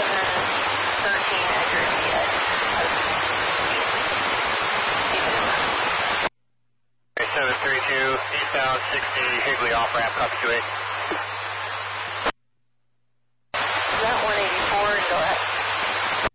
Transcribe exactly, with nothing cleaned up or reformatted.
thirteen accuracy. seven three two, eastbound sixty, Higley off ramp, copy two eight.